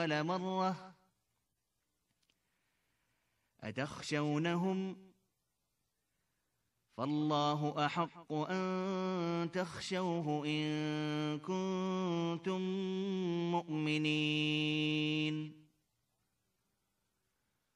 أول مرة أتخشونهم فالله أحق أن تخشوه إن كنتم مؤمنين